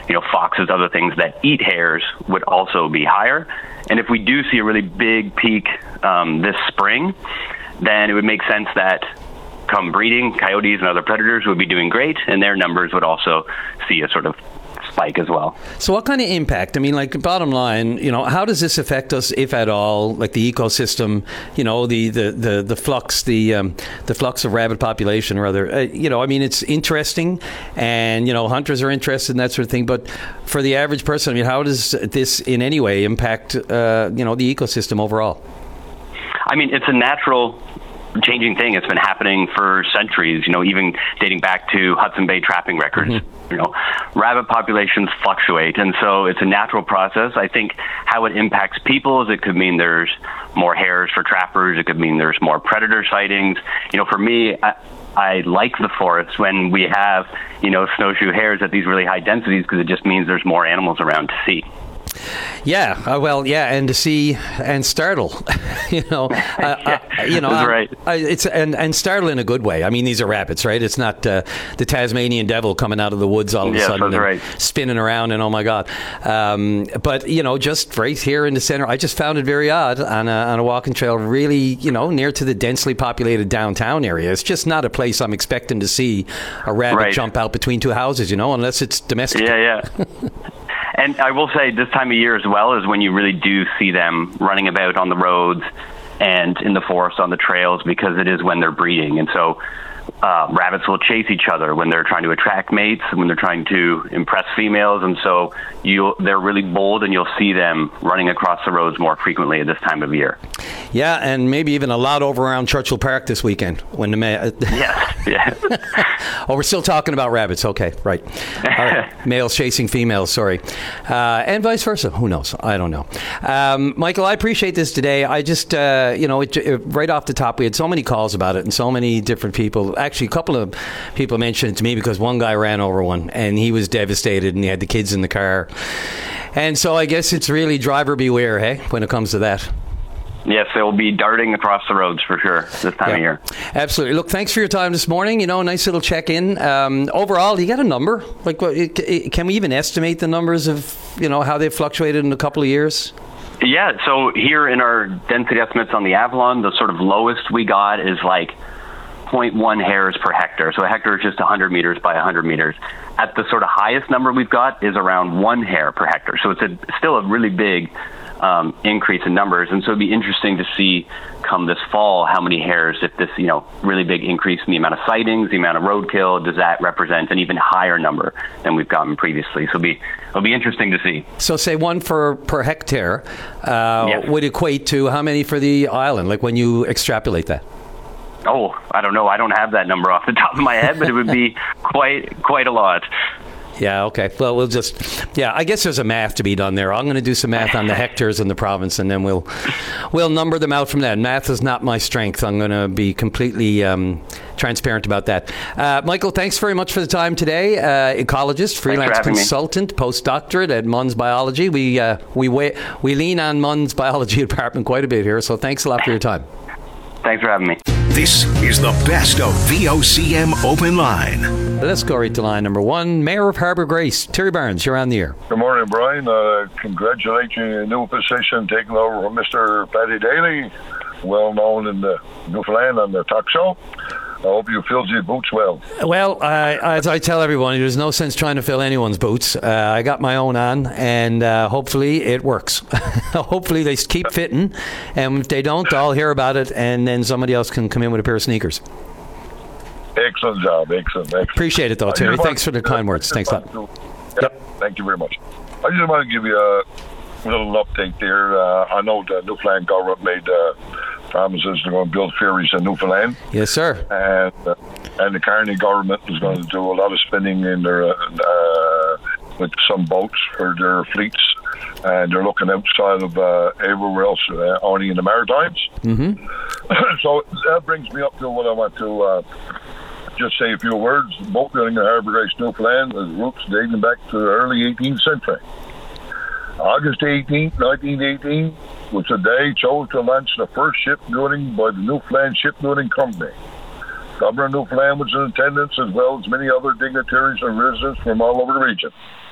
foxes, other things that eat hares would also be higher. And if we do see a really big peak this spring, then it would make sense that come breeding, coyotes and other predators would be doing great, and their numbers would also see a sort of spike as well. So what kind of impact? I mean, like, bottom line, how does this affect us, if at all, like the ecosystem, the flux, the flux of rabbit population, rather, I mean, it's interesting, and, hunters are interested in that sort of thing, but for the average person, I mean, how does this in any way impact, the ecosystem overall? I mean, it's a natural changing thing. It's been happening for centuries, even dating back to Hudson Bay trapping records. Mm-hmm. Rabbit populations fluctuate, and so it's a natural process. I think how it impacts people is it could mean there's more hares for trappers. It could mean there's more predator sightings. For me, I like the forest when we have, snowshoe hares at these really high densities, because it just means there's more animals around to see. Yeah, and to see and startle, That's right. It's and startle in a good way. I mean, these are rabbits, right? It's not the Tasmanian devil coming out of the woods all of a sudden and right. spinning around, and oh my God! But just right here in the center, I just found it very odd on a walking trail, really, near to the densely populated downtown area. It's just not a place I'm expecting to see a rabbit jump out between two houses, unless it's domestic. Yeah. And I will say this time of year as well is when you really do see them running about on the roads and in the forest on the trails, because it is when they're breeding. And so rabbits will chase each other when they're trying to attract mates and when they're trying to impress females. And so they're really bold, and you'll see them running across the roads more frequently at this time of year. Yeah, and maybe even a lot over around Churchill Park this weekend when the Oh, we're still talking about rabbits. Okay, right. All right. Males chasing females, sorry. And vice versa. Who knows? I don't know. Michael, I appreciate this today. I just, right off the top, we had so many calls about it and so many different people. Actually, a couple of people mentioned it to me because one guy ran over one and he was devastated and he had the kids in the car. And so I guess it's really driver beware, hey, when it comes to that. Yes, they will be darting across the roads for sure this time of year. Absolutely. Look, thanks for your time this morning. Nice little check-in. Overall, you got a number? Like, can we even estimate the numbers of, how they've fluctuated in a couple of years? Yeah, so here in our density estimates on the Avalon, the sort of lowest we got is like 0.1 hares per hectare. So a hectare is just 100 meters by 100 meters. At the sort of highest number we've got is around 1 hare per hectare. So it's still a really big increase in numbers, and so it'd be interesting to see come this fall how many hares, if this really big increase in the amount of sightings, the amount of roadkill, does that represent an even higher number than we've gotten previously. So it'll be interesting to see. So say 1 per hectare would equate to how many for the island, like when you extrapolate that? Oh, I don't know. I don't have that number off the top of my head, but it would be quite a lot. Yeah, okay. Well, I guess there's a math to be done there. I'm going to do some math on the hectares in the province, and then we'll number them out from that. Math is not my strength. I'm going to be completely transparent about that. Michael, thanks very much for the time today. Ecologist, freelance consultant, postdoctorate at Munns Biology. We lean on Munns Biology Department quite a bit here, so thanks a lot for your time. Thanks for having me. This is the best of VOCM Open Line. Let's go right to line number 1. Mayor of Harbour Grace, Terry Barnes, you're on the air. Good morning, Brian. Congratulate you on your new position, taking over from Mr. Paddy Daly, well known in the Newfoundland on the talk show. I hope you filled your boots well. Well, as I tell everyone, there's no sense trying to fill anyone's boots. I got my own on, and hopefully it works. Hopefully they keep fitting, and if they don't, I'll hear about it, and then somebody else can come in with a pair of sneakers. Excellent job. Excellent. Appreciate it, though, Terry. Thanks for the kind words. Thanks a lot. Yep. Thank you very much. I just want to give you a little update there. I know the Newfoundland government made promises they're going to build ferries in Newfoundland. Yes, sir. And the Carney government is going to do a lot of spending in their with some boats for their fleets, and they're looking outside of everywhere else, only in the Maritimes. Mm-hmm. So that brings me up to what I want to just say a few words. Boat building in Harbour Grace, Newfoundland, has roots dating back to the early 18th century. August 18, 1918, was the day chose to launch the first shipbuilding by the Newfoundland Shipbuilding Company. Governor of Newfoundland was in attendance, as well as many other dignitaries and residents from all over the region.